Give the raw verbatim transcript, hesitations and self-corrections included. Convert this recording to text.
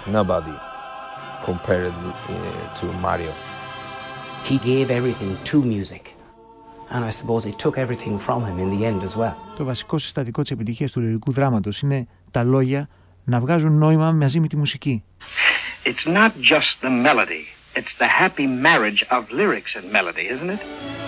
nobody compared uh, to Mario. He gave everything to music. And I suppose it took everything from him in the end as well. Το βασικό συστατικό της επιτυχίας του λυρικού δράματος είναι τα λόγια να βγάζουν νόημα μαζί με τη μουσική. It's not just the melody. It's the happy marriage of lyrics and melody, isn't it?